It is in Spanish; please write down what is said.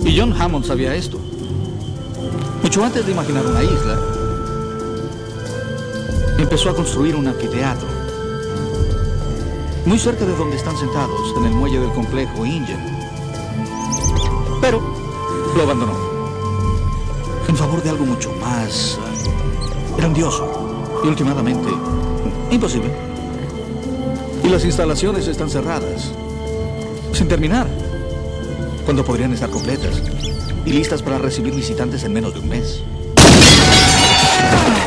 Y John Hammond sabía esto. Mucho antes de imaginar una isla, empezó a construir un anfiteatro. Muy cerca de donde están sentados, en el muelle del complejo Ingen. Pero lo abandonó. En favor de algo mucho más grandioso y últimamente imposible. Y las instalaciones están cerradas, sin terminar, cuando podrían estar completas y listas para recibir visitantes en menos de un mes.